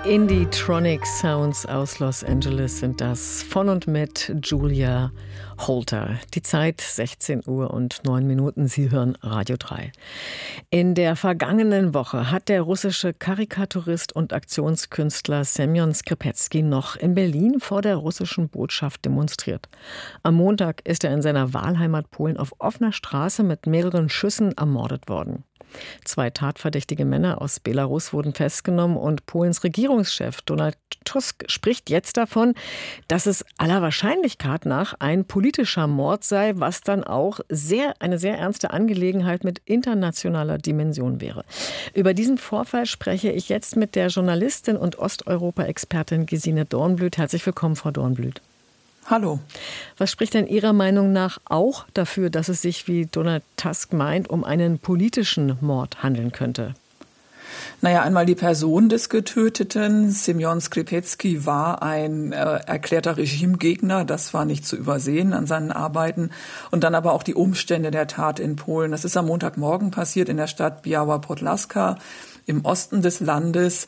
Indie-Tronic Sounds aus Los Angeles sind das, von und mit Julia Holter. Die Zeit 16 Uhr und 9 Minuten. Sie hören Radio 3. In der vergangenen Woche hat der russische Karikaturist und Aktionskünstler Semjon Skripecki noch in Berlin vor der russischen Botschaft demonstriert. Am Montag ist er in seiner Wahlheimat Polen auf offener Straße mit mehreren Schüssen ermordet worden. 2 tatverdächtige Männer aus Belarus wurden festgenommen und Polens Regierungschef Donald Tusk spricht jetzt davon, dass es aller Wahrscheinlichkeit nach ein politischer Mord sei, was dann auch eine sehr ernste Angelegenheit mit internationaler Dimension wäre. Über diesen Vorfall spreche ich jetzt mit der Journalistin und Osteuropa-Expertin Gesine Dornblüt. Herzlich willkommen, Frau Dornblüt. Hallo. Was spricht denn Ihrer Meinung nach auch dafür, dass es sich, wie Donald Tusk meint, um einen politischen Mord handeln könnte? Naja, einmal die Person des Getöteten. Semjon Skripecki war ein erklärter Regimegegner. Das war nicht zu übersehen an seinen Arbeiten. Und dann aber auch die Umstände der Tat in Polen. Das ist am Montagmorgen passiert in der Stadt Biała Podlaska im Osten des Landes.